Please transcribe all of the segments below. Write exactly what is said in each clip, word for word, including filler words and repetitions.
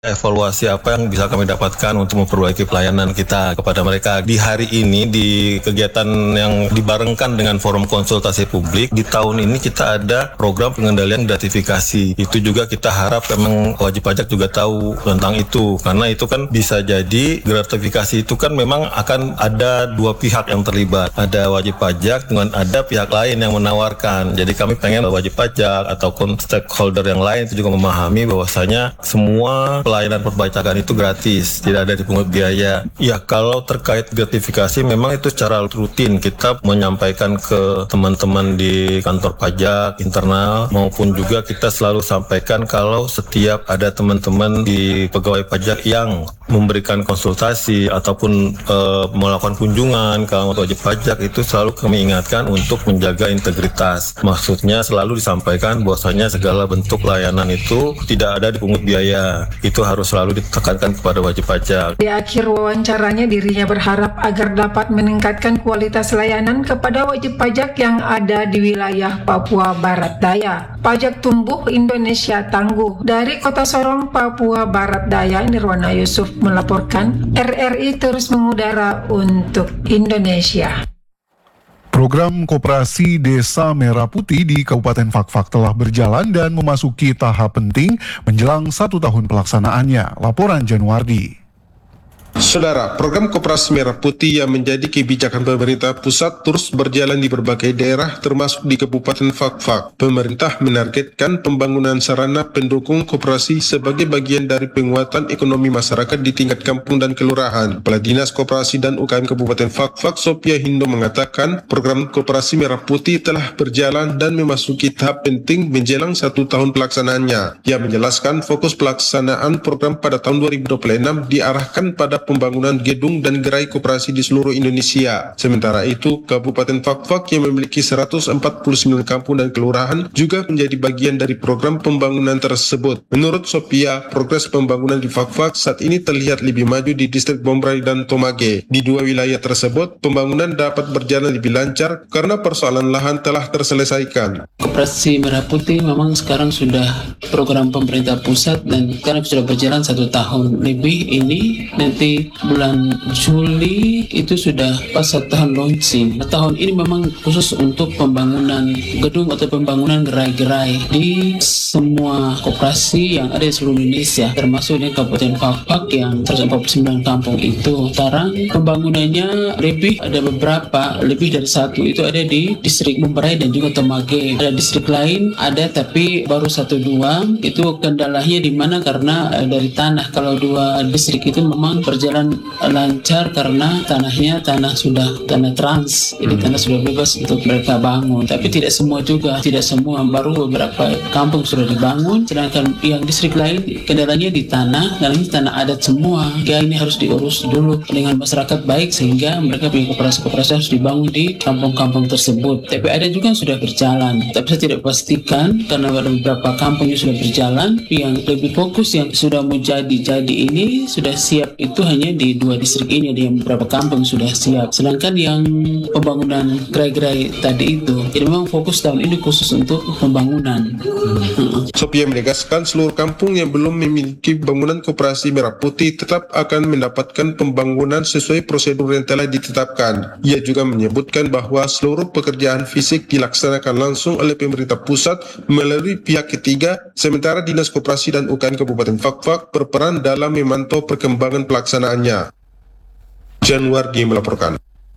evaluasi apa yang bisa kami dapatkan untuk memperbaiki pelayanan kita kepada mereka. Di hari ini, di kegiatan yang dibarengkan dengan forum konsultasi publik, di tahun ini kita ada program pengendalian gratifikasi. Itu juga kita harap memang wajib pajak juga tahu tentang itu, karena itu kan bisa jadi gratifikasi itu kan memang akan ada dua pihak yang terlibat. Ada wajib pajak dengan ada pihak lain yang menawarkan. Jadi kami pengen wajib pajak ataupun stakeholder yang lain itu juga memahami bahwasanya semua pelayanan perpajakan itu gratis, tidak ada dipungut biaya. Ya, kalau terkait gratifikasi memang itu secara rutin kita menyampaikan ke teman-teman di kantor pajak internal, maupun juga kita selalu sampaikan kalau setiap ada teman-teman di pegawai pajak yang memberikan konsultasi ataupun e, melakukan kunjungan ke wajib pajak, itu selalu kami ingatkan untuk menjaga integritas. Maksudnya selalu disampaikan bahwasanya segala bentuk layanan itu tidak ada dipungut biaya. Itu harus selalu ditekankan kepada wajib pajak. Di akhir wawancaranya, dirinya berharap agar dapat meningkatkan kualitas layanan kepada wajib pajak yang ada di wilayah Papua Barat Daya. Pajak tumbuh, Indonesia tangguh. Dari Kota Sorong, Papua Barat Daya, Nirwana Yusuf melaporkan. R R I terus mengudara untuk Indonesia. Program Koperasi Desa Merah Putih di Kabupaten Fakfak telah berjalan dan memasuki tahap penting menjelang satu tahun pelaksanaannya. Laporan Januardi. Saudara, program Koperasi Merah Putih yang menjadi kebijakan pemerintah pusat terus berjalan di berbagai daerah termasuk di Kabupaten Fakfak. Pemerintah menargetkan pembangunan sarana pendukung koperasi sebagai bagian dari penguatan ekonomi masyarakat di tingkat kampung dan kelurahan. Kepala Dinas Koperasi dan U K M Kabupaten Fakfak, Sophia Hindo, mengatakan program Koperasi Merah Putih telah berjalan dan memasuki tahap penting menjelang satu tahun pelaksanaannya. Ia menjelaskan fokus pelaksanaan program pada tahun dua ribu dua puluh enam diarahkan pada pembangunan gedung dan gerai koperasi di seluruh Indonesia. Sementara itu, Kabupaten Fakfak yang memiliki seratus empat puluh sembilan kampung dan kelurahan juga menjadi bagian dari program pembangunan tersebut. Menurut Sophia, progres pembangunan di Fakfak saat ini terlihat lebih maju di distrik Bombray dan Tomage. Di dua wilayah tersebut, pembangunan dapat berjalan lebih lancar karena persoalan lahan telah terselesaikan. Koperasi Merah Putih memang sekarang sudah program pemerintah pusat dan sekarang sudah berjalan satu tahun lebih ini. Nanti bulan Juli itu sudah pas satu tahun launching. Tahun ini memang khusus untuk pembangunan gedung atau pembangunan gerai-gerai di semua koperasi yang ada di seluruh Indonesia, termasuk di Kabupaten Fakfak yang seratus empat puluh sembilan kampung itu. Sekarang pembangunannya lebih ada beberapa, lebih dari satu itu ada di distrik Bombray dan juga Tomage. Ada distrik lain ada tapi baru satu dua. Itu kendalanya di mana karena dari tanah. Kalau dua distrik itu memang berjalan lancar karena tanahnya tanah sudah tanah trans, jadi tanah sudah bebas untuk mereka bangun. Tapi tidak semua juga, tidak semua, baru beberapa kampung sudah dibangun. Sedangkan yang distrik lain kendalanya di tanah, dan ini tanah adat semua. Ya, ini harus diurus dulu dengan masyarakat baik sehingga mereka punya koperasi-koperasi harus dibangun di kampung-kampung tersebut. Tapi ada juga yang sudah berjalan. Tapi saya tidak pastikan karena ada beberapa kampung yang sudah berjalan. Yang lebih fokus yang sudah mau jadi-jadi ini sudah siap itu hanya di dua distrik ini, di beberapa kampung sudah siap. Sedangkan yang pembangunan gerai-gerai tadi itu, jadi memang fokus tahun ini khusus untuk pembangunan. Hmm. Sophia menegaskan seluruh kampung yang belum memiliki bangunan Koperasi Merah Putih tetap akan mendapatkan pembangunan sesuai prosedur yang telah ditetapkan. Ia juga menyebutkan bahwa seluruh pekerjaan fisik dilaksanakan langsung oleh pemerintah pusat melalui pihak ketiga, sementara Dinas Koperasi dan U K M Kabupaten Fakfak berperan dalam memantau perkembangan pelaksanaannya. Januardi melaporkan.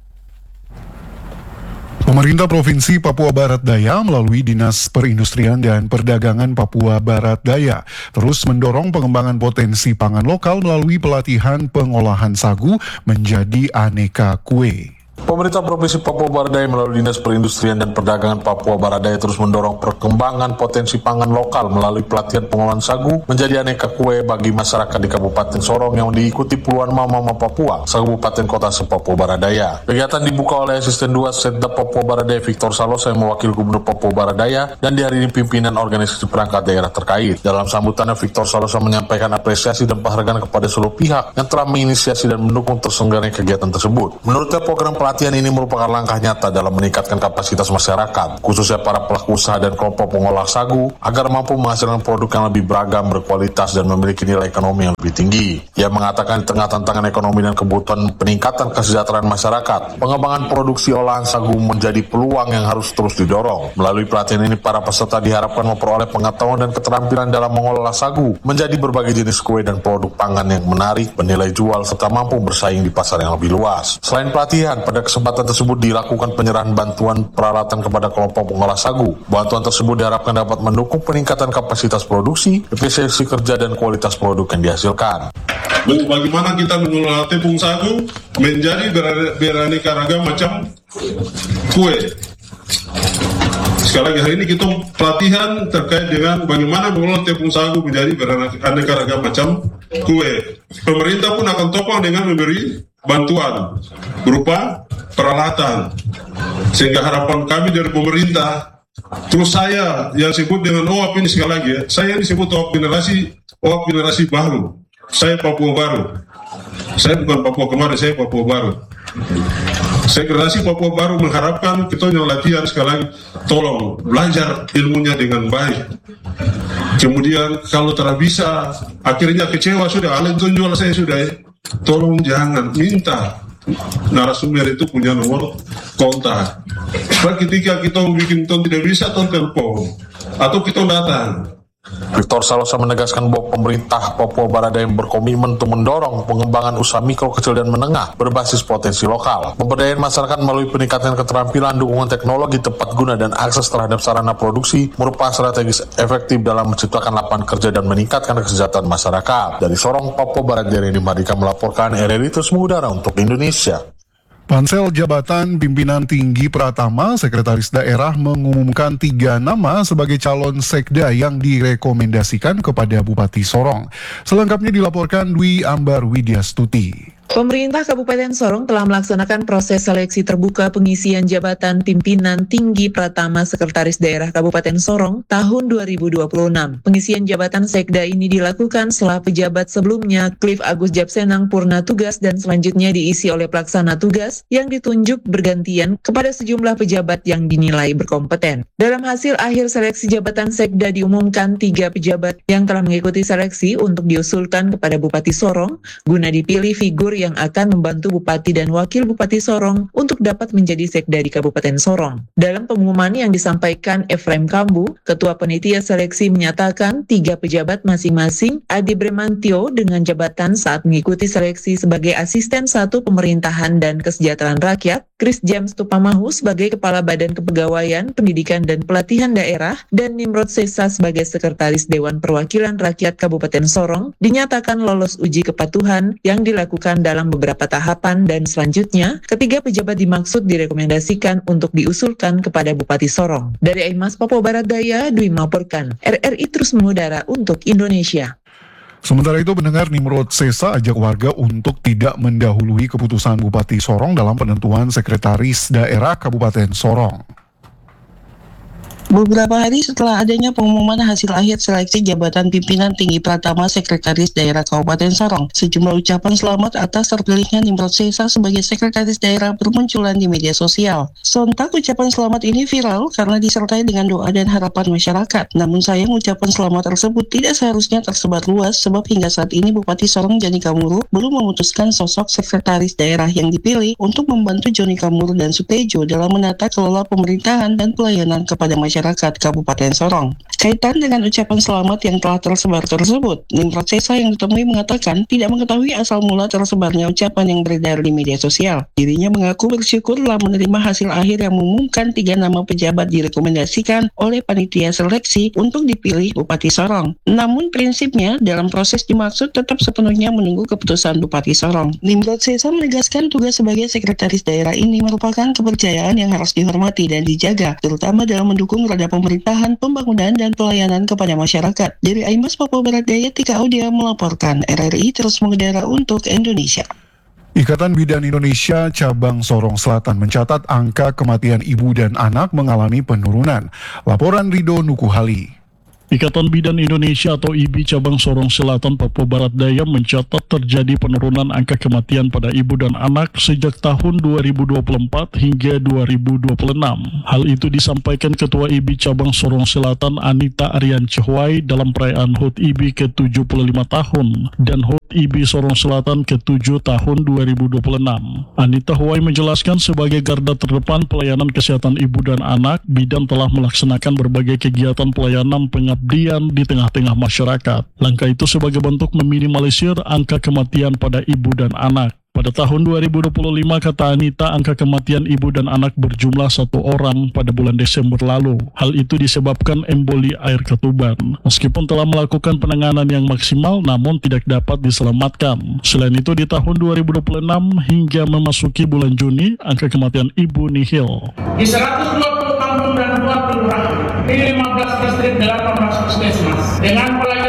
Pemerintah Provinsi Papua Barat Daya melalui Dinas Perindustrian dan Perdagangan Papua Barat Daya terus mendorong pengembangan potensi pangan lokal melalui pelatihan pengolahan sagu menjadi aneka kue. Pemerintah Provinsi Papua Barat Daya melalui Dinas Perindustrian dan Perdagangan Papua Barat Daya terus mendorong perkembangan potensi pangan lokal melalui pelatihan pengolahan sagu menjadi aneka kue bagi masyarakat di Kabupaten Sorong yang diikuti puluhan mama-mama Papua, Kabupaten Kota se-Papua Barat Daya. Kegiatan dibuka oleh Asisten dua Setda Papua Barat Daya Victor Salosa yang mewakili Gubernur Papua Barat Daya dan dihadiri pimpinan organisasi perangkat daerah terkait. Dalam sambutannya, Victor Salosa menyampaikan apresiasi dan penghargaan kepada seluruh pihak yang telah menginisiasi dan mendukung terselenggaranya kegiatan tersebut. Menurutnya, program pelatihan pelatihan ini merupakan langkah nyata dalam meningkatkan kapasitas masyarakat, khususnya para pelaku usaha dan kelompok pengolah sagu, agar mampu menghasilkan produk yang lebih beragam, berkualitas, dan memiliki nilai ekonomi yang lebih tinggi. Ia mengatakan di tengah tantangan ekonomi dan kebutuhan peningkatan kesejahteraan masyarakat, pengembangan produksi olahan sagu menjadi peluang yang harus terus didorong. Melalui pelatihan ini, para peserta diharapkan memperoleh pengetahuan dan keterampilan dalam mengolah sagu, menjadi berbagai jenis kue dan produk pangan yang menarik, bernilai jual, serta mampu bersaing di pasar yang lebih luas. Selain pelatihan, pada kesempatan tersebut dilakukan penyerahan bantuan peralatan kepada kelompok pengolah sagu. Bantuan tersebut diharapkan dapat mendukung peningkatan kapasitas produksi, efisiensi kerja, dan kualitas produk yang dihasilkan. Bagaimana kita mengelola tepung sagu menjadi beraneka ragam macam kue. Sekali lagi, hari ini kita pelatihan terkait dengan bagaimana mengelola tepung sagu menjadi beraneka ragam macam kue. Pemerintah pun akan topang dengan memberi bantuan berupa peralatan, sehingga harapan kami dari pemerintah. Terus saya yang sebut dengan O A P ini, sekali lagi ya, saya disebut O A P generasi O A P generasi baru. Saya Papua baru. Saya bukan Papua kemarin, saya Papua baru. Saya generasi Papua baru mengharapkan kita yang latihan, sekali lagi tolong belajar ilmunya dengan baik. Kemudian kalau tidak bisa, akhirnya kecewa sudah, alih jual saya sudah ya. Tolong jangan minta narasumber itu punya nomor kontak. Supaya ketika kita bikin ton tidak bisa, ton telepon atau kita datang. Victor Salosa menegaskan bahwa pemerintah Papua Barat Daya berkomitmen untuk mendorong pengembangan usaha mikro, kecil, dan menengah berbasis potensi lokal. Pemberdayaan masyarakat melalui peningkatan keterampilan, dukungan teknologi tepat guna, dan akses terhadap sarana produksi merupakan strategis efektif dalam menciptakan lapangan kerja dan meningkatkan kesejahteraan masyarakat. Dari Sorong, Papua Barat Daya, Rendy Mardika melaporkan, R R I terus mengudara untuk Indonesia. Pansel Jabatan Pimpinan Tinggi Pratama, Sekretaris Daerah mengumumkan tiga nama sebagai calon sekda yang direkomendasikan kepada Bupati Sorong. Selengkapnya dilaporkan Dwi Ambar Widyastuti. Pemerintah Kabupaten Sorong telah melaksanakan proses seleksi terbuka pengisian jabatan pimpinan tinggi Pratama Sekretaris Daerah Kabupaten Sorong tahun dua ribu dua puluh enam. Pengisian jabatan sekda ini dilakukan setelah pejabat sebelumnya Cliff Agus Japsenang purna tugas dan selanjutnya diisi oleh pelaksana tugas yang ditunjuk bergantian kepada sejumlah pejabat yang dinilai berkompeten. Dalam hasil akhir seleksi jabatan sekda diumumkan tiga pejabat yang telah mengikuti seleksi untuk diusulkan kepada Bupati Sorong guna dipilih figur yang akan membantu Bupati dan Wakil Bupati Sorong untuk dapat menjadi sekda di Kabupaten Sorong. Dalam pengumuman yang disampaikan Efraim Kambu, Ketua Panitia Seleksi menyatakan tiga pejabat masing-masing Adi Bremantio dengan jabatan saat mengikuti seleksi sebagai Asisten Satu Pemerintahan dan Kesejahteraan Rakyat, Chris James Tupamahu sebagai Kepala Badan Kepegawaian, Pendidikan dan Pelatihan Daerah, dan Nimrod Sesa sebagai Sekretaris Dewan Perwakilan Rakyat Kabupaten Sorong dinyatakan lolos uji kepatuhan yang dilakukan dalam beberapa tahapan, dan selanjutnya ketiga pejabat dimaksud direkomendasikan untuk diusulkan kepada Bupati Sorong. Dari Aimas Papua Barat Daya, Dwi melaporkan. R R I terus mengudara untuk Indonesia. Sementara itu, pendengar, Nimrod Sesa ajak warga untuk tidak mendahului keputusan Bupati Sorong dalam penentuan Sekretaris Daerah Kabupaten Sorong. Beberapa hari setelah adanya pengumuman hasil akhir seleksi jabatan pimpinan tinggi Pratama Sekretaris Daerah Kabupaten Sorong, sejumlah ucapan selamat atas terpilihnya Nimrod Sesa sebagai Sekretaris Daerah bermunculan di media sosial. Sontak ucapan selamat ini viral karena disertai dengan doa dan harapan masyarakat. Namun sayang, ucapan selamat tersebut tidak seharusnya tersebar luas sebab hingga saat ini Bupati Sorong Joni Kamuru belum memutuskan sosok Sekretaris Daerah yang dipilih untuk membantu Joni Kamuru dan Sutejo dalam menata kelola pemerintahan dan pelayanan kepada masyarakat. Masyarakat Kabupaten Sorong. Kaitan dengan ucapan selamat yang telah tersebar tersebut, Nimrod Sesa yang ditemui mengatakan tidak mengetahui asal mula tersebarnya ucapan yang beredar di media sosial. Dirinya mengaku bersyukur telah menerima hasil akhir yang mengumumkan tiga nama pejabat direkomendasikan oleh panitia seleksi untuk dipilih Bupati Sorong. Namun prinsipnya dalam proses dimaksud tetap sepenuhnya menunggu keputusan Bupati Sorong. Nimrod Sesa menegaskan tugas sebagai sekretaris daerah ini merupakan kepercayaan yang harus dihormati dan dijaga, terutama dalam mendukung roda pemerintahan, pembangunan, dan pelayanan kepada masyarakat. Dari Aimas Papua Barat Daya, Tika Audia melaporkan. R R I terus mengudara untuk Indonesia. Ikatan Bidan Indonesia Cabang Sorong Selatan mencatat angka kematian ibu dan anak mengalami penurunan. Laporan Rido Nukuhali. Ikatan Bidan Indonesia atau I B I Cabang Sorong Selatan Papua Barat Daya mencatat terjadi penurunan angka kematian pada ibu dan anak sejak tahun dua ribu dua puluh empat hingga dua ribu dua puluh enam. Hal itu disampaikan Ketua I B I Cabang Sorong Selatan Anita Aryan Cehwai dalam perayaan H U T I B I ke tujuh puluh lima tahun dan H U T I B I Sorong Selatan ke tujuh tahun dua ribu dua puluh enam. Anita Huai menjelaskan sebagai garda terdepan pelayanan kesehatan ibu dan anak, Bidan telah melaksanakan berbagai kegiatan pelayanan pengabdian di tengah-tengah masyarakat. Langkah itu sebagai bentuk meminimalisir angka kematian pada ibu dan anak. Pada tahun dua ribu dua puluh lima, kata Anita, angka kematian ibu dan anak berjumlah satu orang pada bulan Desember lalu. Hal itu disebabkan emboli air ketuban. Meskipun telah melakukan penanganan yang maksimal, namun tidak dapat diselamatkan. Selain itu, di tahun dua ribu dua puluh enam hingga memasuki bulan Juni, angka kematian ibu nihil. Di seratus dua puluh kampung dan dua kelurahan, di lima belas distrik delapan belas puskesmas, dengan pelayanan